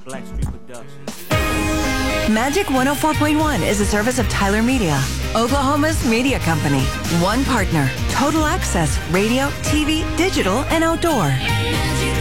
Blackstreet Productions. Magic 104.1 is a service of Tyler Media, Oklahoma's media company. One partner, total access, radio, TV, digital, and outdoor.